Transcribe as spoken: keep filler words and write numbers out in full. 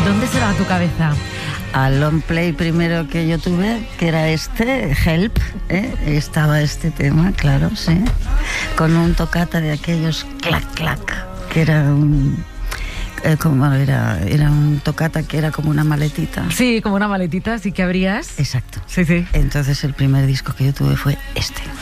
¿Dónde se va tu cabeza? Al long play primero que yo tuve, que era este, Help, ¿eh? Estaba este tema, claro, sí, con un toccata de aquellos clac clac, que era un... Eh, como era, era un toccata que era como una maletita. Sí, como una maletita, sí que abrías. Exacto. Sí, sí. Entonces el primer disco que yo tuve fue este.